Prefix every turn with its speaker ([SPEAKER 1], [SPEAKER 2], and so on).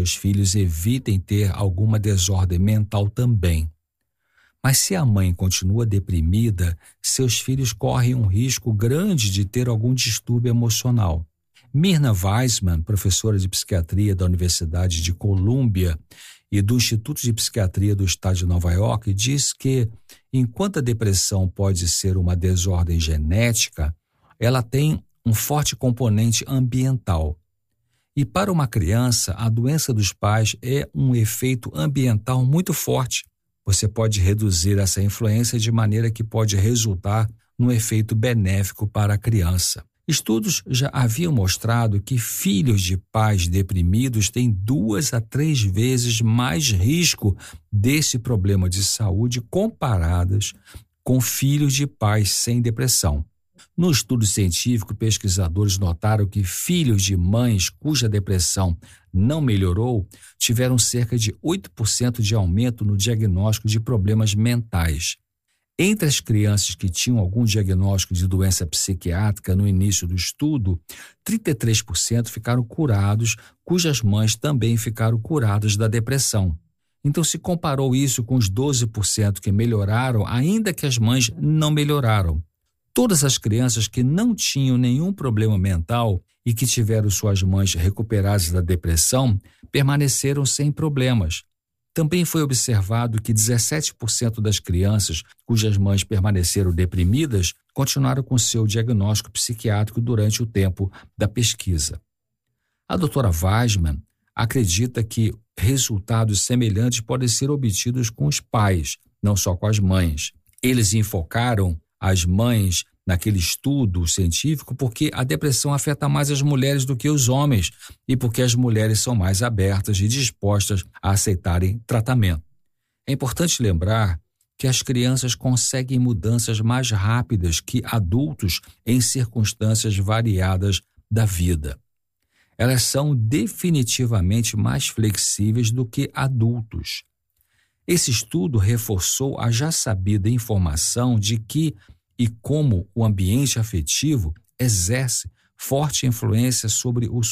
[SPEAKER 1] seus filhos evitem ter alguma desordem mental também. Mas se a mãe continua deprimida, seus filhos correm um risco grande de ter algum distúrbio emocional. Myrna Weissman, professora de psiquiatria da Universidade de Colômbia e do Instituto de Psiquiatria do Estado de Nova York, diz que, enquanto a depressão pode ser uma desordem genética, ela tem um forte componente ambiental. E para uma criança, a doença dos pais é um efeito ambiental muito forte. Você pode reduzir essa influência de maneira que pode resultar num efeito benéfico para a criança. Estudos já haviam mostrado que filhos de pais deprimidos têm 2 a 3 vezes mais risco desse problema de saúde comparadas com filhos de pais sem depressão. No estudo científico, pesquisadores notaram que filhos de mães cuja depressão não melhorou tiveram cerca de 8% de aumento no diagnóstico de problemas mentais. Entre as crianças que tinham algum diagnóstico de doença psiquiátrica no início do estudo, 33% ficaram curados, cujas mães também ficaram curadas da depressão. Então se comparou isso com os 12% que melhoraram, ainda que as mães não melhoraram. Todas as crianças que não tinham nenhum problema mental e que tiveram suas mães recuperadas da depressão permaneceram sem problemas. Também foi observado que 17% das crianças cujas mães permaneceram deprimidas continuaram com seu diagnóstico psiquiátrico durante o tempo da pesquisa. A doutora Weissman acredita que resultados semelhantes podem ser obtidos com os pais, não só com as mães. Eles enfocaram as mães naquele estudo científico porque a depressão afeta mais as mulheres do que os homens e porque as mulheres são mais abertas e dispostas a aceitarem tratamento. É importante lembrar que as crianças conseguem mudanças mais rápidas que adultos em circunstâncias variadas da vida. Elas são definitivamente mais flexíveis do que adultos. Esse estudo reforçou a já sabida informação de que e como o ambiente afetivo exerce forte influência sobre o